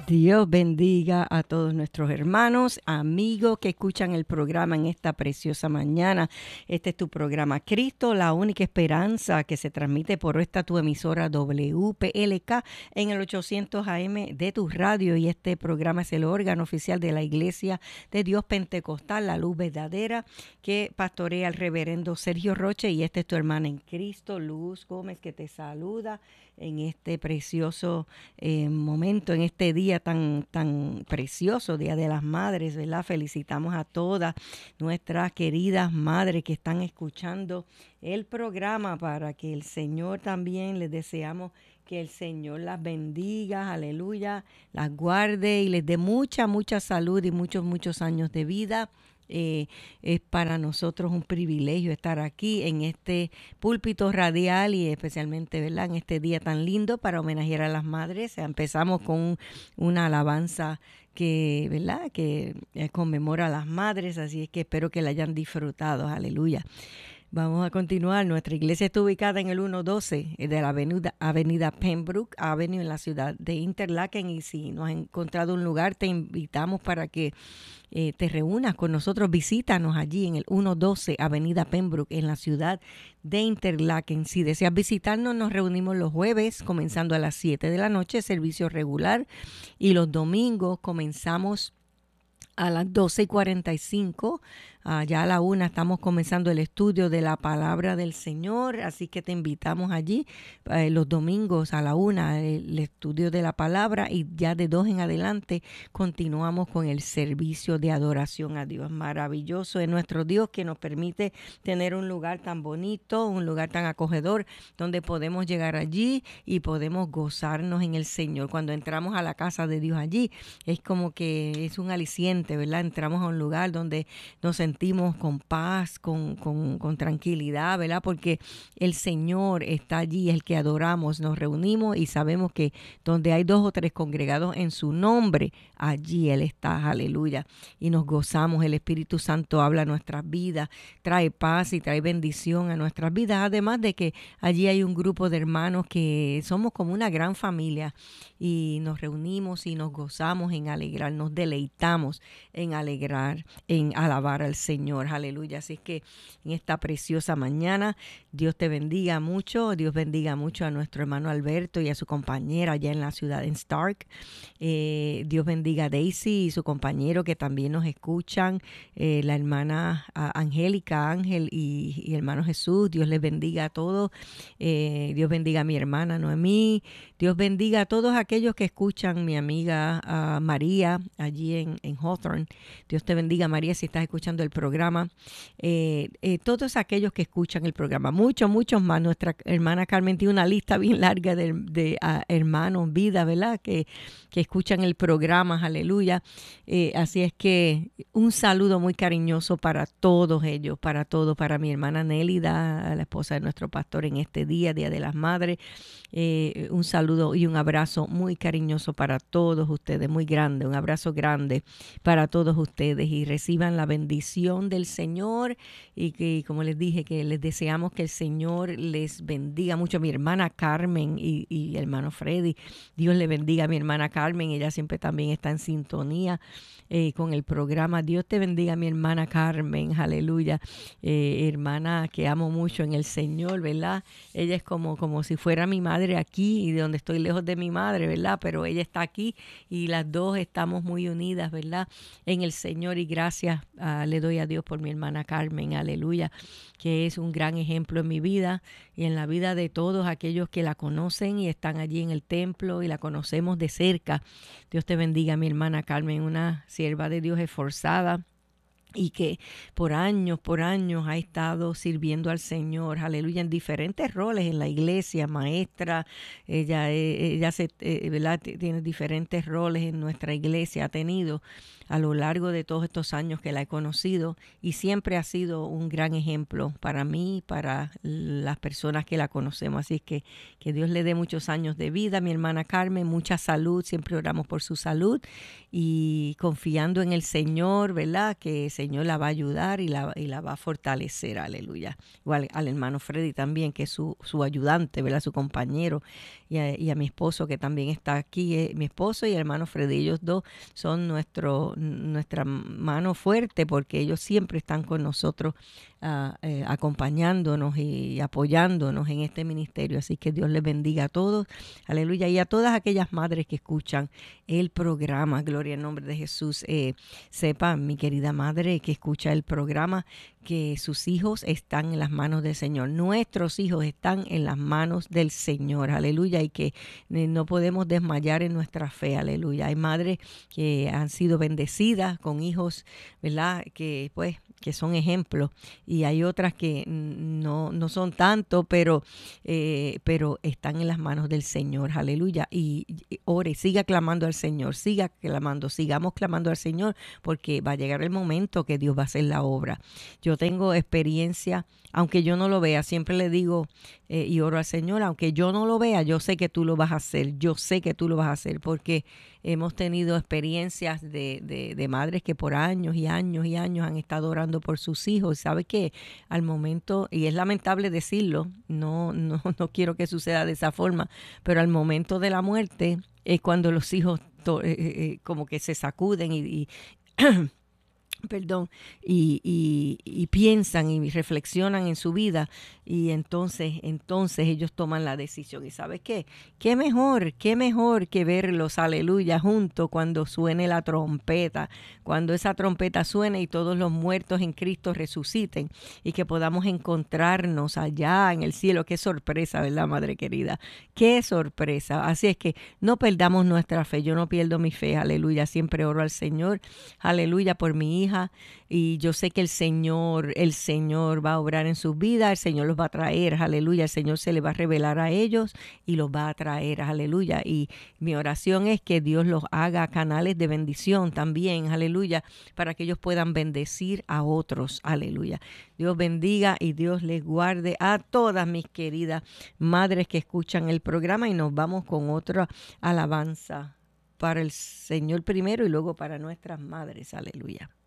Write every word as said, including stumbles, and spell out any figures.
Dios bendiga a todos nuestros hermanos, amigos que escuchan el programa en esta preciosa mañana. Este es tu programa Cristo, la única esperanza, que se transmite por esta tu emisora W P L K en el ochocientos A M de tu radio. Y este programa es el órgano oficial de la Iglesia de Dios Pentecostal, la luz verdadera, que pastorea el reverendo Sergio Roche. Y esta es tu hermana en Cristo, Luz Gómez, que te saluda en este precioso eh, momento, en este día tan, tan precioso, Día de las Madres, ¿verdad? Felicitamos a todas nuestras queridas madres que están escuchando el programa, para que el Señor también, les deseamos que el Señor las bendiga, aleluya, las guarde y les dé mucha, mucha salud y muchos, muchos años de vida. Eh, es para nosotros un privilegio estar aquí en este púlpito radial y especialmente, ¿verdad?, en este día tan lindo para homenajear a las madres. Empezamos con una alabanza que, ¿verdad?, que eh, conmemora a las madres, así es que espero que la hayan disfrutado, aleluya. Vamos a continuar. Nuestra iglesia está ubicada en el ciento doce de la avenida, avenida Pembroke Avenue en la ciudad de Interlaken, y si no has encontrado un lugar, te invitamos para que eh, te reúnas con nosotros. Visítanos allí en el ciento doce avenida Pembroke en la ciudad de Interlaken. Si deseas visitarnos, nos reunimos los jueves comenzando a las siete de la noche, servicio regular, y los domingos comenzamos a las doce y cuarenta y cinco. Uh, ya a la una estamos comenzando el estudio de la palabra del Señor, así que te invitamos allí eh, los domingos a la una, el, el estudio de la palabra, y ya de dos en adelante continuamos con el servicio de adoración a Dios. Maravilloso es nuestro Dios, que nos permite tener un lugar tan bonito, un lugar tan acogedor, donde podemos llegar allí y podemos gozarnos en el Señor. Cuando entramos a la casa de Dios allí, es como que es un aliciente, ¿verdad? Entramos a un lugar donde nos sentimos con paz, con, con, con tranquilidad, ¿verdad? Porque el Señor está allí, el que adoramos, nos reunimos y sabemos que donde hay dos o tres congregados en su nombre, allí Él está, aleluya. Y nos gozamos, el Espíritu Santo habla a nuestras vidas, trae paz y trae bendición a nuestras vidas, además de que allí hay un grupo de hermanos que somos como una gran familia y nos reunimos y nos gozamos en alegrar, nos deleitamos en alegrar, en alabar al Señor, aleluya. Así es que en esta preciosa mañana, Dios te bendiga mucho, Dios bendiga mucho a nuestro hermano Alberto y a su compañera allá en la ciudad en Stark. Eh, Dios bendiga a Daisy y su compañero que también nos escuchan, eh, la hermana uh, Angélica, Ángel y, y hermano Jesús. Dios les bendiga a todos. Eh, Dios bendiga a mi hermana Noemí. Dios bendiga a todos aquellos que escuchan, mi amiga uh, María allí en, en Hawthorne. Dios te bendiga, María, si estás escuchando el programa. Eh, eh, todos aquellos que escuchan el programa, muchos, muchos más. Nuestra hermana Carmen tiene una lista bien larga de, de uh, hermanos, vida, ¿verdad?, que, que escuchan el programa, aleluya. Eh, así es que un saludo muy cariñoso para todos ellos, para todos, para mi hermana Nélida, la esposa de nuestro pastor en este día, Día de las Madres. Eh, un saludo y un abrazo muy cariñoso para todos ustedes, muy grande, un abrazo grande para todos ustedes, y reciban la bendición del Señor, y que, como les dije, que les deseamos que el Señor les bendiga mucho. A mi hermana Carmen y, y hermano Freddy, Dios le bendiga a mi hermana Carmen, ella siempre también está en sintonía eh, con el programa. Dios te bendiga, mi hermana Carmen, aleluya, eh, hermana que amo mucho en el Señor, ¿verdad? Ella es como, como si fuera mi madre aquí, y de donde estoy lejos de mi madre, ¿verdad? Pero ella está aquí y las dos estamos muy unidas, ¿verdad?, en el Señor, y gracias uh, le doy a Dios por mi hermana Carmen, aleluya, que es un gran ejemplo en mi vida y en la vida de todos aquellos que la conocen y están allí en el templo y la conocemos de cerca. Dios te bendiga, mi hermana Carmen, una sierva de Dios esforzada, y que por años, por años ha estado sirviendo al Señor, aleluya, en diferentes roles en la iglesia, maestra, ella, ella se, eh, ¿verdad?, tiene diferentes roles en nuestra iglesia, ha tenido a lo largo de todos estos años que la he conocido, y siempre ha sido un gran ejemplo para mí, para las personas que la conocemos. Así que que Dios le dé muchos años de vida, mi hermana Carmen, mucha salud, siempre oramos por su salud, y confiando en el Señor, ¿verdad?, que Señor la va a ayudar y la, y la va a fortalecer, aleluya. Igual al hermano Freddy también, que es su, su ayudante, ¿verdad? Su compañero, y a, y a mi esposo que también está aquí, eh, mi esposo y el hermano Freddy, ellos dos son nuestro, nuestra mano fuerte porque ellos siempre están con nosotros uh, eh, acompañándonos y apoyándonos en este ministerio. Así que Dios les bendiga a todos, aleluya, y a todas aquellas madres que escuchan el programa, gloria al nombre de Jesús. Eh, sepa, mi querida madre que escucha el programa, que sus hijos están en las manos del Señor. Nuestros hijos están en las manos del Señor, aleluya, y que eh, no podemos desmayar en nuestra fe, aleluya. Hay madres que han sido bendecidas con hijos, ¿verdad?, que pues que son ejemplos, y hay otras que no, no son tanto, pero, eh, pero están en las manos del Señor, aleluya. Y, y ore, siga clamando al Señor, siga clamando, sigamos clamando al Señor, porque va a llegar el momento que Dios va a hacer la obra. Yo tengo experiencia, aunque yo no lo vea, siempre le digo eh, y oro al Señor, aunque yo no lo vea, yo sé que tú lo vas a hacer, yo sé que tú lo vas a hacer, porque hemos tenido experiencias de, de, de madres que por años y años y años han estado orando por sus hijos. ¿Sabe qué? Al momento, y es lamentable decirlo, no, no, no quiero que suceda de esa forma, pero al momento de la muerte es cuando los hijos to, eh, eh, como que se sacuden y... y perdón, y, y, y piensan y reflexionan en su vida, y entonces, entonces ellos toman la decisión. ¿Y sabes qué? Qué mejor, qué mejor que verlos, aleluya, juntos cuando suene la trompeta, cuando esa trompeta suene y todos los muertos en Cristo resuciten y que podamos encontrarnos allá en el cielo. Qué sorpresa, ¿verdad, madre querida? Qué sorpresa. Así es que no perdamos nuestra fe. Yo no pierdo mi fe, aleluya. Siempre oro al Señor, aleluya, por mi hija. Y yo sé que el Señor, el Señor va a obrar en sus vidas, el Señor los va a traer, aleluya, el Señor se les va a revelar a ellos y los va a traer, aleluya. Y mi oración es que Dios los haga canales de bendición también, aleluya, para que ellos puedan bendecir a otros, aleluya. Dios bendiga y Dios les guarde a todas mis queridas madres que escuchan el programa, y nos vamos con otra alabanza para el Señor primero y luego para nuestras madres, aleluya.